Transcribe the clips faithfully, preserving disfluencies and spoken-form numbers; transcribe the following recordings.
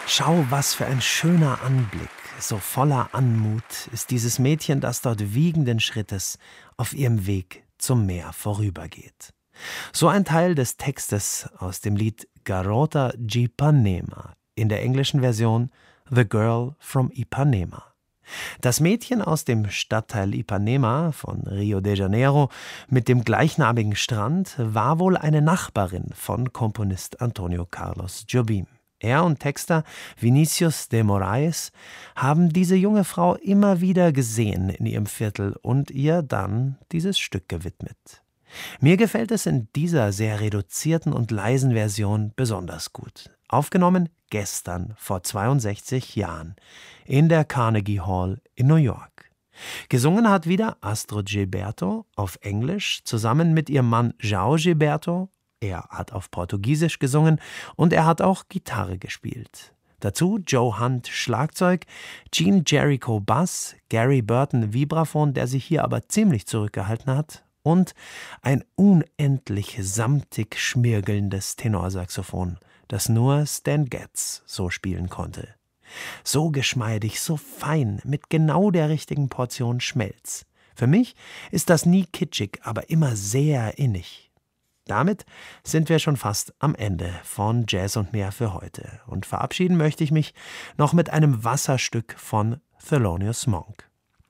Schau, was für ein schöner Anblick, so voller Anmut ist dieses Mädchen, das dort wiegenden Schrittes auf ihrem Weg zum Meer vorübergeht. So ein Teil des Textes aus dem Lied Garota de Ipanema, in der englischen Version The Girl from Ipanema. Das Mädchen aus dem Stadtteil Ipanema von Rio de Janeiro mit dem gleichnamigen Strand war wohl eine Nachbarin von Komponist Antonio Carlos Jobim. Er und Texter Vinícius de Moraes haben diese junge Frau immer wieder gesehen in ihrem Viertel und ihr dann dieses Stück gewidmet. Mir gefällt es in dieser sehr reduzierten und leisen Version besonders gut. Aufgenommen gestern vor zweiundsechzig Jahren in der Carnegie Hall in New York. Gesungen hat wieder Astrud Gilberto auf Englisch zusammen mit ihrem Mann João Gilberto. Er hat auf Portugiesisch gesungen und er hat auch Gitarre gespielt. Dazu Joe Hunt Schlagzeug, Gene Jericho Bass, Gary Burton Vibraphon, der sich hier aber ziemlich zurückgehalten hat, und ein unendlich samtig schmirgelndes Tenorsaxophon, das nur Stan Getz so spielen konnte. So geschmeidig, so fein, mit genau der richtigen Portion Schmelz. Für mich ist das nie kitschig, aber immer sehr innig. Damit sind wir schon fast am Ende von Jazz und mehr für heute. Und verabschieden möchte ich mich noch mit einem Wasserstück von Thelonious Monk.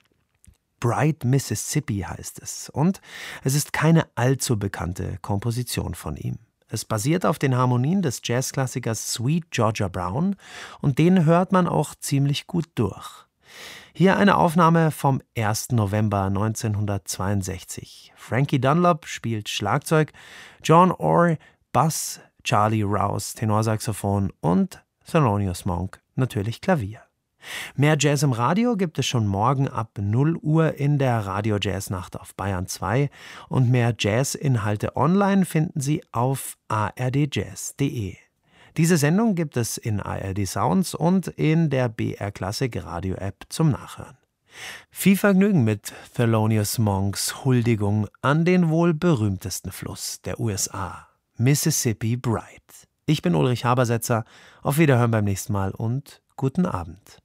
Bright Mississippi heißt es, und es ist keine allzu bekannte Komposition von ihm. Es basiert auf den Harmonien des Jazzklassikers Sweet Georgia Brown und den hört man auch ziemlich gut durch. Hier eine Aufnahme vom ersten November neunzehnhundertzweiundsechzig. Frankie Dunlop spielt Schlagzeug, John Orr Bass, Charlie Rouse Tenorsaxophon und Thelonious Monk natürlich Klavier. Mehr Jazz im Radio gibt es schon morgen ab null Uhr in der Radio-Jazz-Nacht auf Bayern zwei und mehr Jazz-Inhalte online finden Sie auf a r d jazz punkt d e. Diese Sendung gibt es in A R D Sounds und in der B R Classic Radio-App zum Nachhören. Viel Vergnügen mit Thelonious Monks Huldigung an den wohl berühmtesten Fluss der U S A, Mississippi Bright. Ich bin Ulrich Habersetzer, auf Wiederhören beim nächsten Mal und guten Abend.